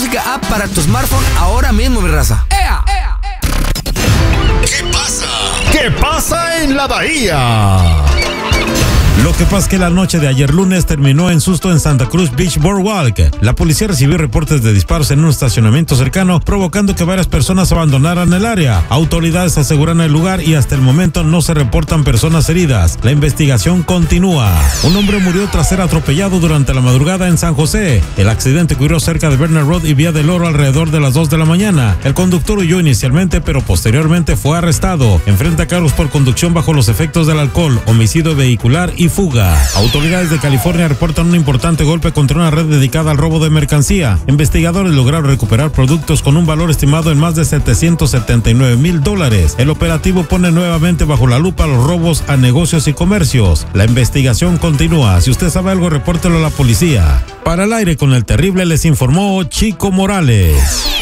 Música App para tu smartphone ahora mismo, mi raza. ¡Ea! ¿Qué pasa? ¿Qué pasa en la Bahía? Lo que pasa es que la noche de ayer lunes terminó en susto en Santa Cruz Beach Boardwalk. La policía recibió reportes de disparos en un estacionamiento cercano, provocando que varias personas abandonaran el área. Autoridades aseguran el lugar y hasta el momento no se reportan personas heridas. La investigación continúa. Un hombre murió tras ser atropellado durante la madrugada en San José. El accidente ocurrió cerca de Bernard Road y Vía del Oro alrededor de las 2 de la mañana. El conductor huyó inicialmente, pero posteriormente fue arrestado. Enfrenta cargos por conducción bajo los efectos del alcohol, homicidio vehicular y fuga. Autoridades de California reportan un importante golpe contra una red dedicada al robo de mercancía. Investigadores lograron recuperar productos con un valor estimado en más de $779,000. El operativo pone nuevamente bajo la lupa los robos a negocios y comercios. La investigación continúa. Si usted sabe algo, repórtelo a la policía. Para el aire con el terrible les informó Chico Morales.